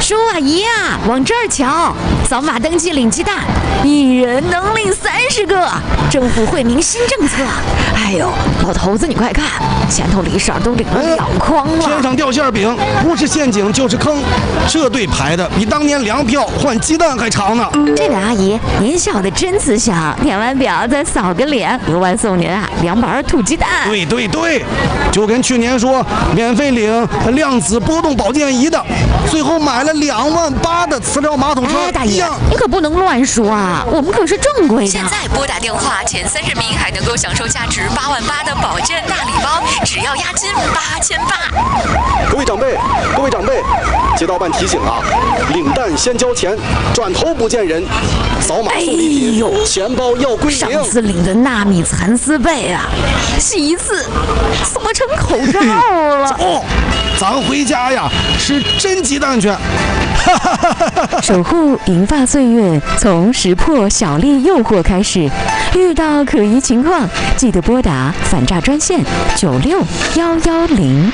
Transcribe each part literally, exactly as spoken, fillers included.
叔阿姨啊，往这儿瞧，扫码登记领鸡蛋，一人能领三十个，政府惠民新政策。哎呦，老头子你快看，前头李婶都领了两筐了。 天上掉馅饼，不是陷阱就是坑，这队排的比当年粮票换鸡蛋还长呢。 这位阿姨，您小的真慈祥，填完表再扫个脸，额外送您啊两板土鸡蛋。 对对对，就跟去年说免费领量子波动保健仪的，最后买了两万八的磁疗马桶车哎，大爷一样。， 你可不能乱说啊，我们可是正规的。 现在拨打电话前三十名还能够享受价值八万八的保健大礼包，只要押金八千八。 各位长辈，各位长辈，街道办提醒啊，领蛋先交钱，转头不见人，扫码送礼品， 哎呦钱包要归零。 上次领的纳米蚕丝被啊，洗一次怎么成口罩了？ 哦，咱回家呀吃真鸡蛋去。 守护银发岁月，从识破小丽诱惑开始。遇到可疑情况，记得拨打反诈专线九六幺幺零。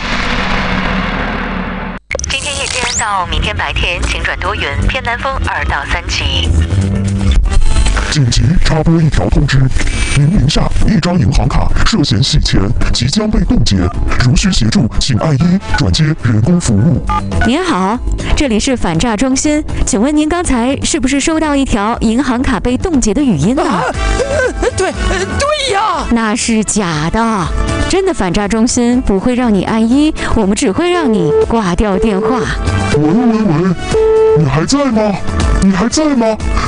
今天夜间到明天白天，请转多云，偏南风二到三级。 紧急插播一条通知：您名下一张银行卡涉嫌洗钱，即将被冻结。如需协助，请按一转接人工服务。 您好，这里是反诈中心，请问您刚才是不是收到一条银行卡被冻结的语音呢？ 啊，呃对，呃对呀。 那是假的，真的反诈中心不会让你按一，我们只会让你挂掉电话。 喂喂喂，你还在吗？你还在吗？